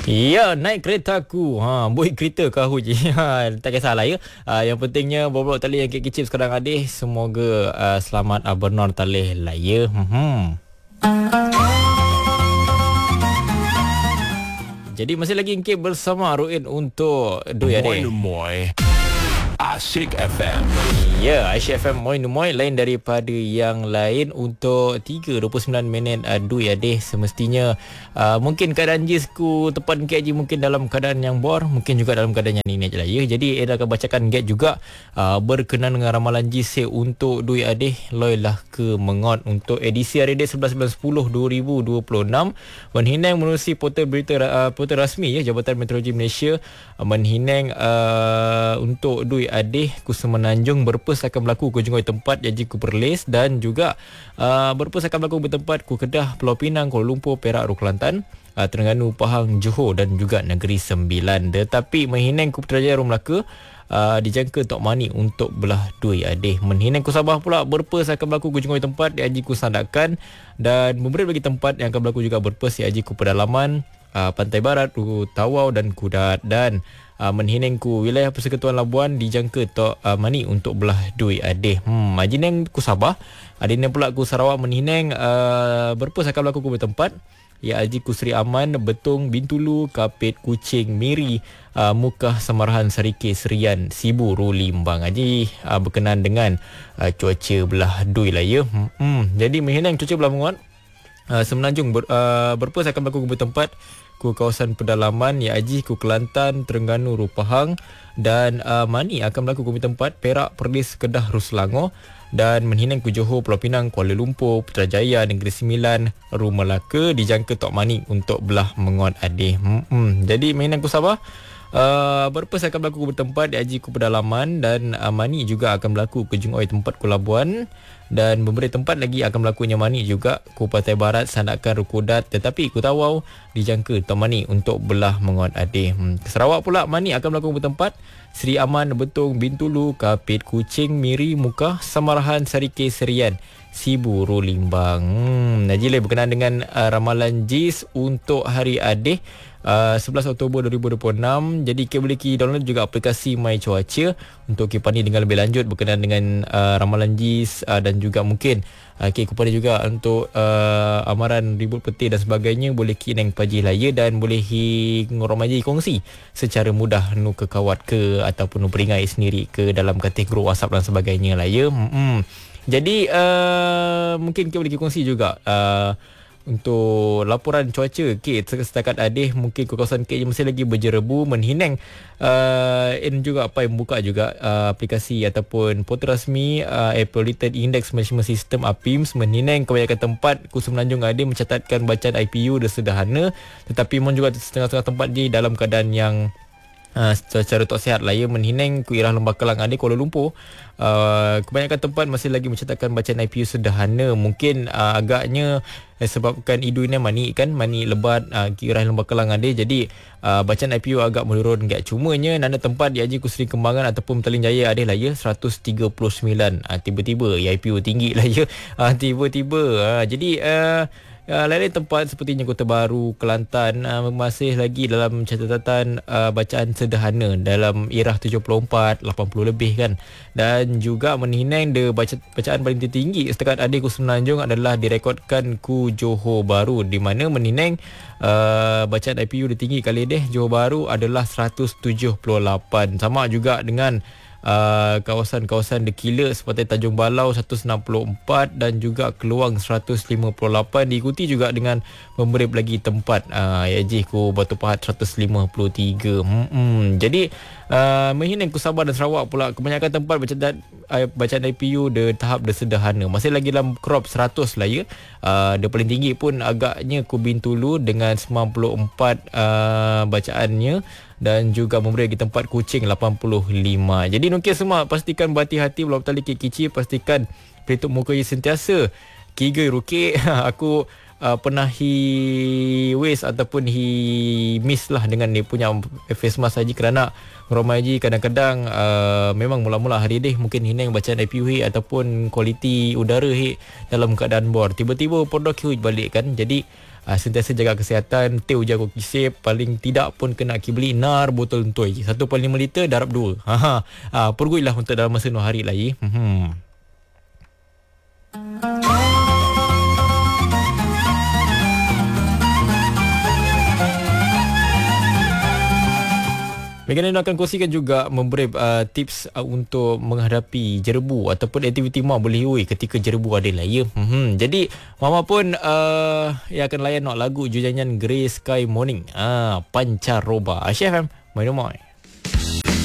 Ya, naik keretaku. Buat kereta kau je. Tak kisahlah ya. Yang pentingnya boblok tali yang kecil sekarang adih. Semoga selamat bernor tali lah ya. Jadi masih lagi Encik bersama Ruin untuk Dui Adik. Moi Asyik FM. Ya, Asyik FM Moi lain daripada yang lain untuk 3:29 Dui Adik. Semestinya mungkin keadaan Jisku tepat KJ mungkin dalam keadaan yang bor, mungkin juga dalam keadaan yang ini je lah ya. Jadi Eda akan bacakan get juga berkenaan dengan ramalan Jis untuk Dui Adik. Loilah ke mengot untuk edisi hari ini 11/10/2026. Menhinang menerusi portal berita portal rasmi ya Jabatan Meteorologi Malaysia menhinang untuk Dui Adik ku Semenanjung berpes akan berlaku ku jengoi tempat Yaji ku Perlis dan juga berpes akan berlaku bertempat ku Kedah, Pulau Pinang, Kuala Lumpur, Perak, Kelantan, Terengganu, Pahang, Johor dan juga Negeri Sembilan. Tetapi Menhinang ku Putrajaya Rum Melaka dijangka Tok Mani untuk belah Dui Adik. Menhinang ku Sabah pula berpes akan berlaku ku jengoi tempat Yaji ku Sandakan dan beberapa lagi tempat yang akan berlaku juga berpes Yaji ku Pedalaman, Pantai Barat, ku Tawau dan Kudat. Dan Menhinang ku wilayah Persekutuan Labuan dijangka Tok Mani untuk belah Dui Adik. Majinang ku Sabah, adina pula ku Sarawak Menhinang berpes akan berlaku ku bertempat ya Haji Kusri Aman, Betung, Bintulu, Kapit, Kuching, Miri, Mukah, Samarahan, Sarike, Serian, Sibu, Rulimbang. Haji berkenaan dengan cuaca belah Dui lah ya. Jadi Menhinang cuaca belah menguat. Semenanjung berpes akan berlaku ku bertempat ku kawasan pedalaman ya Haji ku Kelantan, Terengganu, Pahang dan Mani akan berlaku ku bertempat Perak, Perlis, Kedah, Selangor dan Menhinang ku Johor, Pulau Pinang, Kuala Lumpur, Putrajaya, Negeri Sembilan, Rum Melaka dijangka Tok Mani untuk belah menguat Adik. Jadi Menhinang ku Sabah berpes akan berlaku ku bertempat di Haji ku Pedalaman dan Mani juga akan berlaku ke jengoi tempat ku Labuan dan beberapa tempat lagi akan berlakunya Mani juga ku Pantai Barat, Sandakan, Rukudat tetapi ku Tawau dijangka Tok Mani untuk belah menguat Adik. Sarawak pula Mani akan berlaku bertempat Seri Aman, Betung, Bintulu, Kapit, Kuching, Miri, Mukah, Samarahan, Sarike, Serian, Sibu, Rulimbang. Najib berkenaan dengan ramalan JIS untuk hari Adik 11 Oktober 2026. Jadi kita boleh download juga aplikasi My Cuaca untuk kita pandai dengan lebih lanjut berkenaan dengan ramalan JIS dan juga mungkin kita pandai juga untuk amaran ribut peti dan sebagainya boleh kita neng pagi laya dan boleh ngorong maji kongsi secara mudah nu ke kawat ke ataupun nu peringai sendiri ke dalam kategori WhatsApp dan sebagainya lah ya. Jadi mungkin kita boleh kongsi juga untuk laporan cuaca setakat Adik mungkin ke kawasan KJ masih lagi berjerebu. Menhinang juga apa yang buka juga aplikasi ataupun portal rasmi Air Polluted Index Management System APIMS. Menhinang kebanyakan tempat ku Semenanjung Adik mencatatkan bacaan IPU dah sederhana tetapi memang juga setengah-setengah tempat di dalam keadaan yang secara tak sihat lah ya. Menhinang ku Irah Lembah Kelang Adik Kuala Lumpur kebanyakan tempat masih lagi mencatatkan bacaan IPU sederhana. Mungkin agaknya sebabkan idul ni mani lebat Irah Lembah Kelang Adik jadi bacaan IPU agak menurun gak. Cumanya nanda tempat di Haji Kusri Kembangan ataupun Petaling Jaya ada lah ya 139 tiba-tiba IPU tinggi lah ya tiba-tiba jadi lain tempat sepertinya Kota Baru, Kelantan masih lagi dalam catatan bacaan sederhana dalam irah 74, 80 lebih kan. Dan juga Menhinang bacaan paling tinggi setakat Adik ku Semenanjung adalah direkodkan ku Johor Baru di mana Menhinang bacaan IPU dia tinggi kali deh. Johor Baru adalah 178. Sama juga dengan kawasan-kawasan dekila seperti Tanjung Balau 164 dan juga Keluang 158 diikuti juga dengan beberapa lagi tempat Yaji ku Batu Pahat 153. Jadi Menhinang ku Sabah dan Sarawak pula kebanyakan tempat bacaan IPU dia tahap dia sederhana masih lagi dalam crop 100 lah ya. Dia paling tinggi pun agaknya ku Bintulu dengan 94 bacaannya dan juga memberi lagi tempat Kuching 85. Jadi nukil semua pastikan berhati-hati belau tali kecil, pastikan pelitup muka je sentiasa kigai rukit. Aku pernah waste ataupun miss lah dengan dia punya face mask haji kerana ramai haji kadang-kadang memang mula-mula hari deh mungkin hinang bacaan IPU ataupun kualiti udara dalam keadaan bor tiba-tiba produk balik kan. Jadi Sentiasa jaga kesihatan, teh jaga kisip, paling tidak pun kena beli nar botol entoi 1.5 liter darab 2. Perguilah untuk dalam masa 2 hari lagi. Megan akan kongsikan juga memberi tips untuk menghadapi jerebu ataupun aktiviti Mama boleh ketika jerebu adalah ya. Jadi Mama pun yang akan layan lagu Jujanyan Grey Sky Morning. Pancaroba. Asyik FM, main rumah.